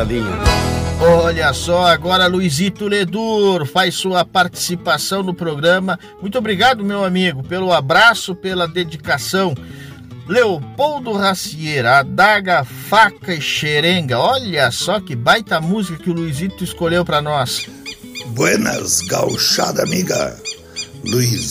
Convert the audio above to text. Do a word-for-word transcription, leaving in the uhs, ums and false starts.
Olha só, agora Luizito Ledur faz sua participação no programa. Muito obrigado, meu amigo, pelo abraço, pela dedicação. Leopoldo Racieira, Adaga, Faca e Xerenga. Olha só que baita música que o Luizito escolheu para nós. Buenas, gauchada amiga. Luiz